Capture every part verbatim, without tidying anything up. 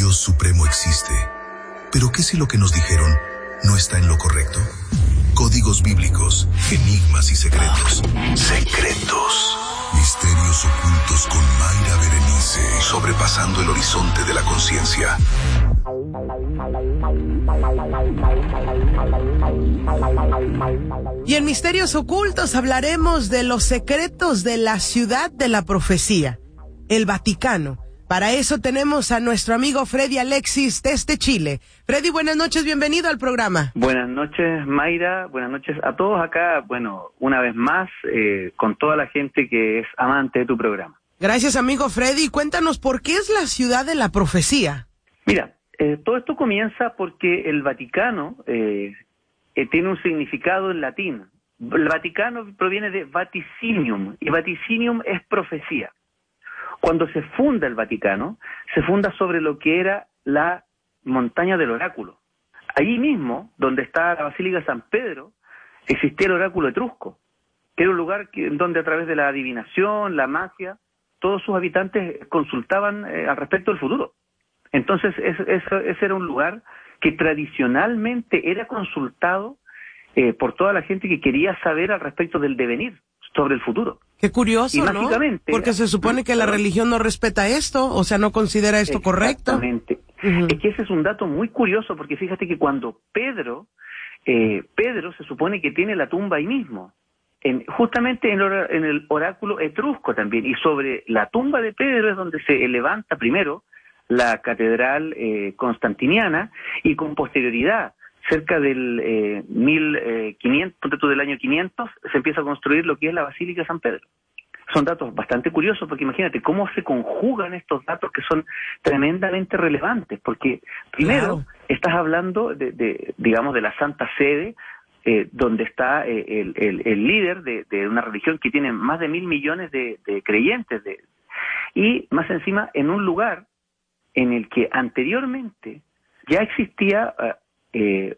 Dios supremo existe. Pero ¿qué si lo que nos dijeron no está en lo correcto? Códigos bíblicos, enigmas y secretos. Secretos. Misterios ocultos con Mayra Berenice. Sobrepasando el horizonte de la conciencia. Y en Misterios Ocultos hablaremos de los secretos de la ciudad de la profecía, el Vaticano. Para eso tenemos a nuestro amigo Freddy Alexis desde Chile. Freddy, buenas noches, bienvenido al programa. Buenas noches, Mayra, buenas noches a todos acá. Bueno, una vez más, eh, con toda la gente que es amante de tu programa. Gracias, amigo Freddy. Cuéntanos, ¿por qué es la ciudad de la profecía? Mira, eh, todo esto comienza porque el Vaticano eh, eh, tiene un significado en latín. El Vaticano proviene de vaticinium, y vaticinium es profecía. Cuando se funda el Vaticano, se funda sobre lo que era la montaña del oráculo. Allí mismo, donde está la Basílica de San Pedro, existía el oráculo etrusco, que era un lugar que, donde a través de la adivinación, la magia, todos sus habitantes consultaban eh, al respecto del futuro. Entonces, ese, ese, ese era un lugar que tradicionalmente era consultado eh, por toda la gente que quería saber al respecto del devenir, sobre el futuro. Qué curioso, y ¿no? mágicamente, porque se supone que la religión no respeta esto, o sea, no considera esto correcto. Exactamente. Uh-huh. Es que ese es un dato muy curioso, porque fíjate que cuando Pedro, eh, Pedro se supone que tiene la tumba ahí mismo, en, justamente en el, en el oráculo etrusco también, y sobre la tumba de Pedro es donde se levanta primero la catedral eh, constantiniana, y con posterioridad, cerca del eh, mil quinientos, ponte tú, del año quinientos, se empieza a construir lo que es la Basílica de San Pedro. Son datos bastante curiosos, porque imagínate cómo se conjugan estos datos que son tremendamente relevantes, porque primero claro. estás hablando de, de, digamos, de la Santa Sede, eh, donde está eh, el, el, el líder de, de una religión que tiene más de mil millones de, de creyentes, de, y más encima en un lugar en el que anteriormente ya existía uh, eh,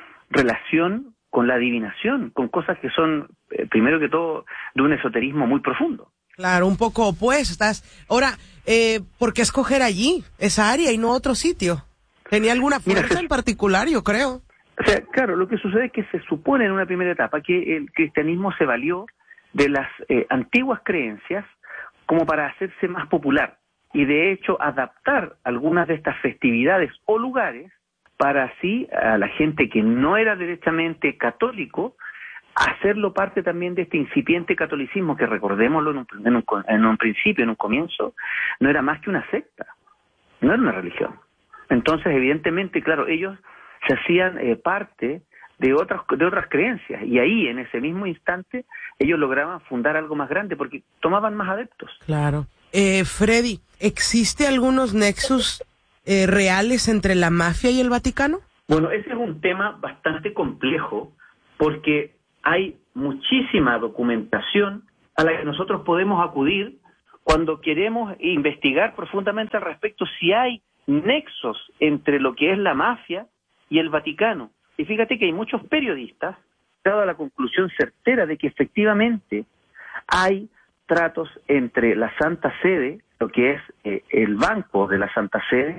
relación con la adivinación, con cosas que son, eh, primero que todo, de un esoterismo muy profundo. Claro, un poco opuestas. Ahora, eh, ¿por qué escoger allí, esa área, y no otro sitio? ¿Tenía alguna fuerza Mira, se, en particular, yo creo? O sea, claro, lo que sucede es que se supone en una primera etapa que el cristianismo se valió de las eh, antiguas creencias como para hacerse más popular, y de hecho adaptar algunas de estas festividades o lugares para así a la gente que no era derechamente católico, hacerlo parte también de este incipiente catolicismo, que recordémoslo en un, en, un, en un principio, en un comienzo, no era más que una secta, no era una religión. Entonces, evidentemente, claro, ellos se hacían eh, parte de otras, de otras creencias, y ahí, en ese mismo instante, ellos lograban fundar algo más grande, porque tomaban más adeptos. Claro. Eh, Freddy, ¿existe algunos nexos Eh, reales entre la mafia y el Vaticano? Bueno, ese es un tema bastante complejo, porque hay muchísima documentación a la que nosotros podemos acudir cuando queremos investigar profundamente al respecto si hay nexos entre lo que es la mafia y el Vaticano. Y fíjate que hay muchos periodistas que han dado a la conclusión certera de que efectivamente hay tratos entre la Santa Sede, lo que es eh, el banco de la Santa Sede,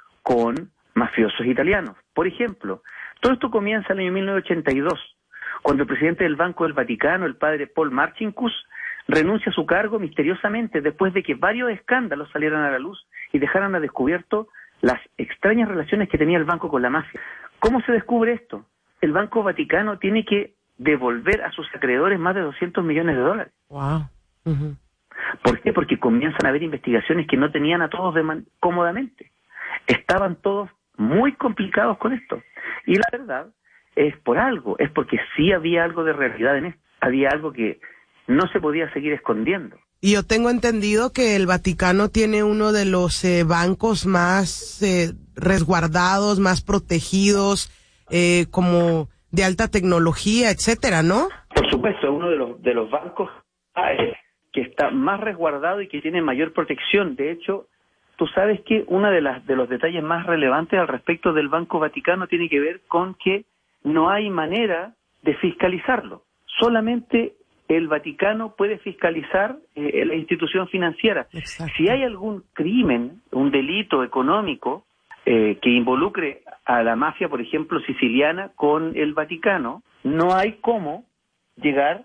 con mafiosos italianos. Por ejemplo, todo esto comienza en el año mil novecientos ochenta y dos, cuando el presidente del Banco del Vaticano, el padre Paul Marcinkus, renuncia a su cargo misteriosamente después de que varios escándalos salieran a la luz y dejaran a descubierto las extrañas relaciones que tenía el banco con la mafia. ¿Cómo se descubre esto? El Banco Vaticano tiene que devolver a sus acreedores más de doscientos millones de dólares. Wow. Uh-huh. ¿Por qué? Porque comienzan a haber investigaciones que no tenían a todos de man- cómodamente. Estaban todos muy complicados con esto. Y la verdad es por algo, es porque sí había algo de realidad en esto. Había algo que no se podía seguir escondiendo. Y yo tengo entendido que el Vaticano tiene uno de los eh, bancos más eh, resguardados, más protegidos, eh, como de alta tecnología, etcétera, ¿no? Por supuesto, uno de los de los bancos eh, que está más resguardado y que tiene mayor protección. De hecho, tú sabes que uno de las de los detalles más relevantes al respecto del Banco Vaticano tiene que ver con que no hay manera de fiscalizarlo. Solamente el Vaticano puede fiscalizar eh, la institución financiera. Exacto. Si hay algún crimen, un delito económico, eh, que involucre a la mafia, por ejemplo, siciliana con el Vaticano, no hay cómo llegar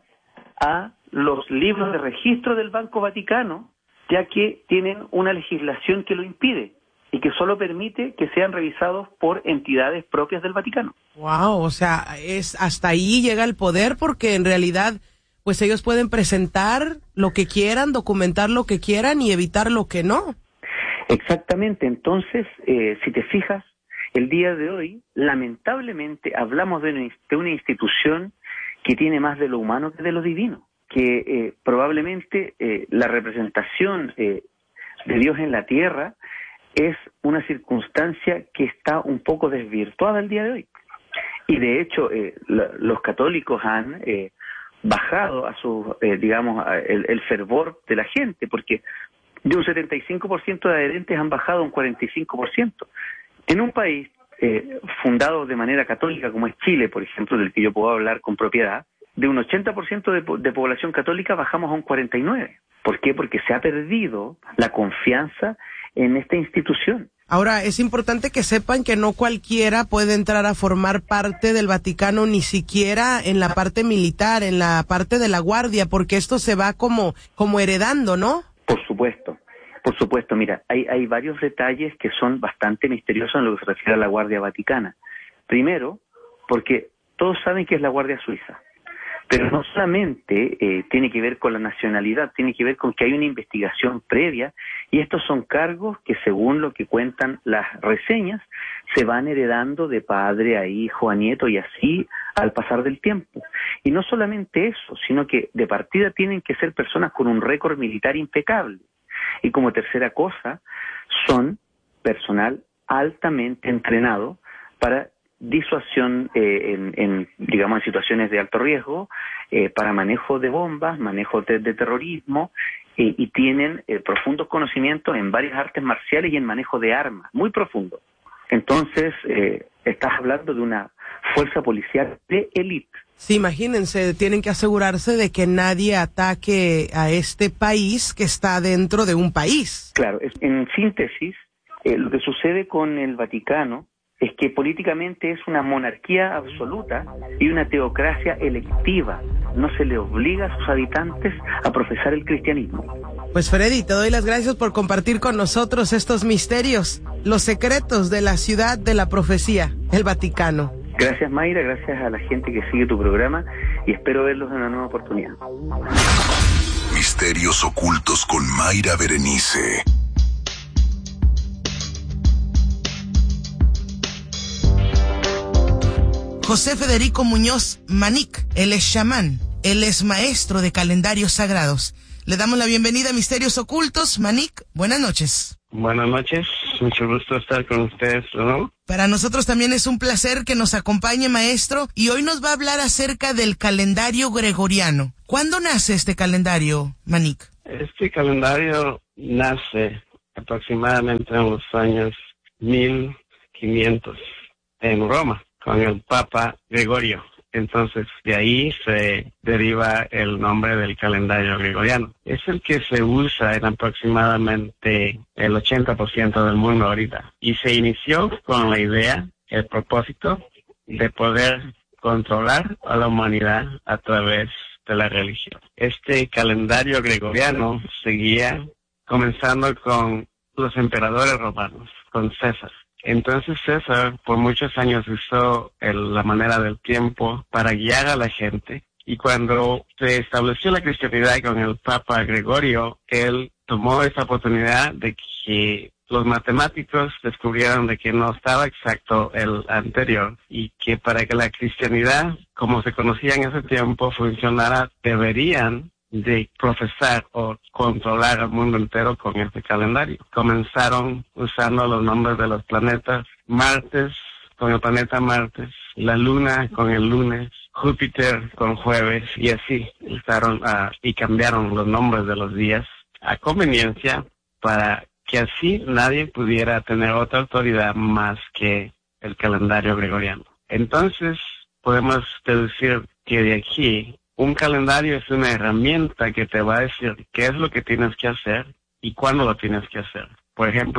a los libros de registro del Banco Vaticano, ya que tienen una legislación que lo impide y que solo permite que sean revisados por entidades propias del Vaticano. Wow, o sea, es hasta ahí llega el poder, porque en realidad pues ellos pueden presentar lo que quieran, documentar lo que quieran y evitar lo que no. Exactamente. Entonces, eh, si te fijas, el día de hoy, lamentablemente, hablamos de una, de una institución que tiene más de lo humano que de lo divino, que eh, probablemente eh, la representación eh, de Dios en la tierra es una circunstancia que está un poco desvirtuada el día de hoy. Y de hecho, eh, la, los católicos han eh, bajado a su, eh, digamos, a el, el fervor de la gente, porque de un setenta y cinco por ciento de adherentes han bajado a un cuarenta y cinco por ciento. En un país eh, fundado de manera católica como es Chile, por ejemplo, del que yo puedo hablar con propiedad, de un ochenta por ciento de, de población católica bajamos a un cuarenta y nueve por ciento. ¿Por qué? Porque se ha perdido la confianza en esta institución. Ahora, es importante que sepan que no cualquiera puede entrar a formar parte del Vaticano, ni siquiera en la parte militar, en la parte de la guardia, porque esto se va como, como heredando, ¿no? Por supuesto, por supuesto. Mira, hay, hay varios detalles que son bastante misteriosos en lo que se refiere a la Guardia Vaticana. Primero, porque todos saben que es la Guardia Suiza. Pero no solamente eh, tiene que ver con la nacionalidad, tiene que ver con que hay una investigación previa, y estos son cargos que, según lo que cuentan las reseñas, se van heredando de padre a hijo, a nieto, y así al pasar del tiempo. Y no solamente eso, sino que de partida tienen que ser personas con un récord militar impecable. Y como tercera cosa, son personal altamente entrenado para disuasión eh, en, en, digamos, en situaciones de alto riesgo, eh, para manejo de bombas, manejo de, de terrorismo, eh, y tienen eh, profundos conocimientos en varias artes marciales y en manejo de armas, muy profundo. Entonces, eh, estás hablando de una fuerza policial de élite. Sí, imagínense, tienen que asegurarse de que nadie ataque a este país que está dentro de un país. Claro, es, en síntesis, eh, lo que sucede con el Vaticano es que políticamente es una monarquía absoluta y una teocracia electiva. No se le obliga a sus habitantes a profesar el cristianismo. Pues Freddy, te doy las gracias por compartir con nosotros estos misterios, los secretos de la ciudad de la profecía, el Vaticano. Gracias, Mayra, gracias a la gente que sigue tu programa y espero verlos en una nueva oportunidad. Misterios ocultos con Mayra Berenice. José Federico Muñoz Manic, él es chamán, él es maestro de calendarios sagrados. Le damos la bienvenida a Misterios Ocultos. Manic, buenas noches. Buenas noches, mucho gusto estar con ustedes, ¿no? Para nosotros también es un placer que nos acompañe, maestro, y hoy nos va a hablar acerca del calendario gregoriano. ¿Cuándo nace este calendario, Manic? Este calendario nace aproximadamente en los años mil quinientos en Roma, con el Papa Gregorio. Entonces, de ahí se deriva el nombre del calendario gregoriano. Es el que se usa en aproximadamente el ochenta por ciento del mundo ahorita. Y se inició con la idea, el propósito, de poder controlar a la humanidad a través de la religión. Este calendario gregoriano seguía comenzando con los emperadores romanos, con César. Entonces César por muchos años usó el, la manera del tiempo para guiar a la gente, y cuando se estableció la cristianidad con el Papa Gregorio, él tomó esa oportunidad de que los matemáticos descubrieron de que no estaba exacto el anterior, y que para que la cristianidad, como se conocía en ese tiempo, funcionara, deberían de profesar o controlar al mundo entero con este calendario. Comenzaron usando los nombres de los planetas: Martes con el planeta Martes, la Luna con el lunes, Júpiter con jueves, y así usaron uh, y cambiaron los nombres de los días a conveniencia, para que así nadie pudiera tener otra autoridad más que el calendario gregoriano. Entonces podemos deducir que de aquí un calendario es una herramienta que te va a decir qué es lo que tienes que hacer y cuándo lo tienes que hacer. Por ejemplo,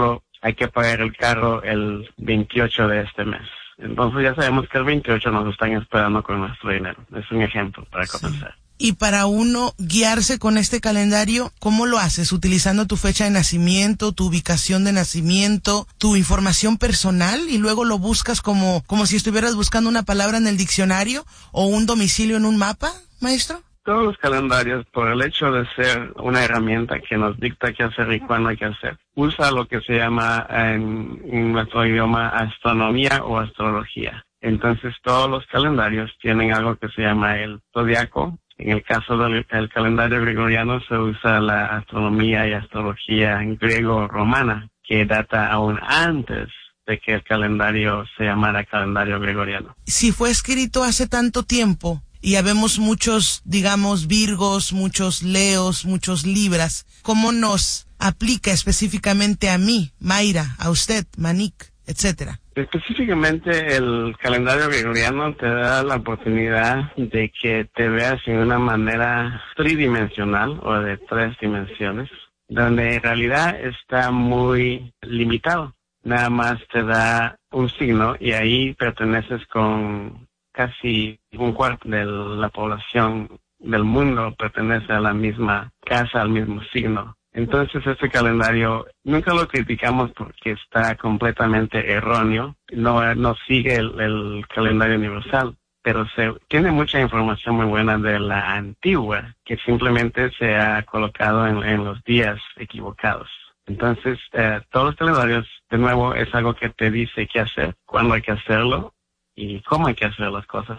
hay que pagar el carro el veintiocho de este mes. Entonces ya sabemos que el veintiocho nos están esperando con nuestro dinero. Es un ejemplo para comenzar. Sí. Y para uno guiarse con este calendario, ¿cómo lo haces? ¿Utilizando tu fecha de nacimiento, tu ubicación de nacimiento, tu información personal y luego lo buscas como, como si estuvieras buscando una palabra en el diccionario o un domicilio en un mapa, maestro? Todos los calendarios, por el hecho de ser una herramienta que nos dicta qué hacer y cuándo hay que hacer, usa lo que se llama en, en nuestro idioma astronomía o astrología. Entonces todos los calendarios tienen algo que se llama el zodiaco. En el caso del el calendario gregoriano se usa la astronomía y astrología en griego-romana, que data aún antes de que el calendario se llamara calendario gregoriano. Si fue escrito hace tanto tiempo y habemos muchos, digamos, Virgos, muchos Leos, muchos Libras, ¿cómo nos aplica específicamente a mí, Mayra, a usted, Manik, etcétera? Específicamente el calendario gregoriano te da la oportunidad de que te veas en una manera tridimensional o de tres dimensiones, donde en realidad está muy limitado. Nada más te da un signo y ahí perteneces con casi un cuarto de la población del mundo, pertenece a la misma casa, al mismo signo. Entonces este calendario nunca lo criticamos porque está completamente erróneo, no, no sigue el, el calendario universal, pero se tiene mucha información muy buena de la antigua que simplemente se ha colocado en, en los días equivocados. Entonces eh, todos los calendarios, de nuevo, es algo que te dice qué hacer, cuándo hay que hacerlo y cómo hay que hacer las cosas.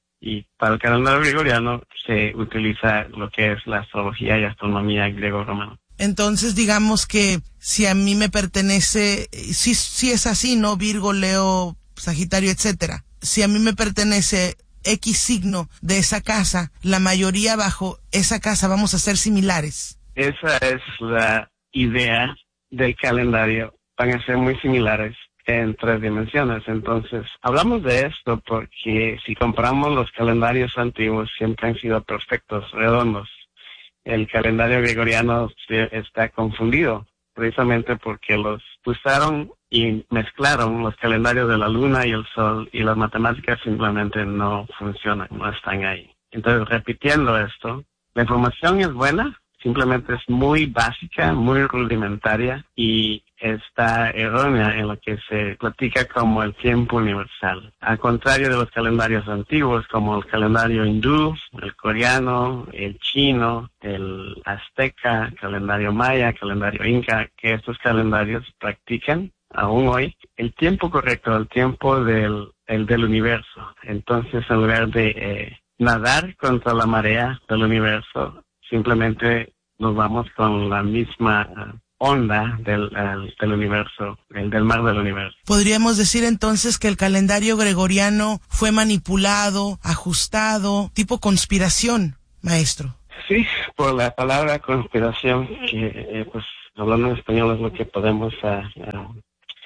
Y para el calendario gregoriano se utiliza lo que es la astrología y astronomía griego-romana. Entonces, digamos que si a mí me pertenece, si, si es así, ¿no? Virgo, Leo, Sagitario, etcétera. Si a mí me pertenece X signo de esa casa, la mayoría bajo esa casa vamos a ser similares. Esa es la idea del calendario. Van a ser muy similares en tres dimensiones. Entonces, hablamos de esto porque si comparamos los calendarios antiguos, siempre han sido perfectos, redondos. El calendario gregoriano está confundido, precisamente porque los usaron y mezclaron los calendarios de la luna y el sol, y las matemáticas simplemente no funcionan, no están ahí. Entonces, repitiendo esto, la información es buena, simplemente es muy básica, muy rudimentaria, y está errónea en lo que se platica como el tiempo universal. Al contrario de los calendarios antiguos, como el calendario hindú, el coreano, el chino, el azteca, el calendario maya, el calendario inca, que estos calendarios practican aún hoy el tiempo correcto, el tiempo del, el del universo. Entonces, en lugar de eh, nadar contra la marea del universo, simplemente nos vamos con la misma uh, onda del, uh, del universo, el del mar del universo. ¿Podríamos decir entonces que el calendario gregoriano fue manipulado, ajustado, tipo conspiración, maestro? Sí, por la palabra conspiración, que eh, pues hablando en español es lo que podemos uh, uh,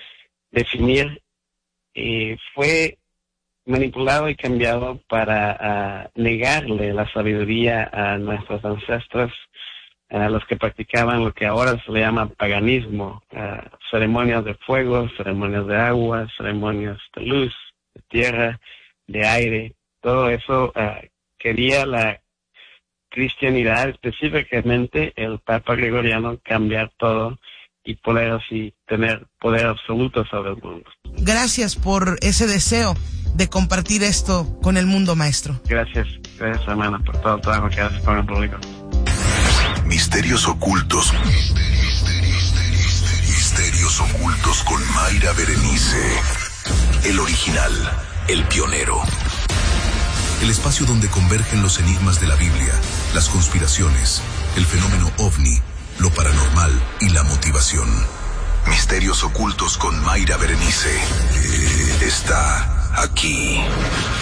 definir, eh, fue manipulado y cambiado para uh, negarle la sabiduría a nuestros ancestros, a los que practicaban lo que ahora se le llama paganismo, uh, ceremonias de fuego, ceremonias de agua, ceremonias de luz, de tierra, de aire. Todo eso uh, quería la cristianidad, específicamente el Papa Gregoriano, cambiar todo y poder así tener poder absoluto sobre el mundo. Gracias por ese deseo de compartir esto con el mundo, maestro. Gracias, gracias hermana, por todo el trabajo que haces con el público. Misterios ocultos. Misterios ocultos con Mayra Berenice. El original, el pionero. El espacio donde convergen los enigmas de la Biblia, las conspiraciones, el fenómeno ovni, lo paranormal y la motivación. Misterios ocultos con Mayra Berenice. Está aquí.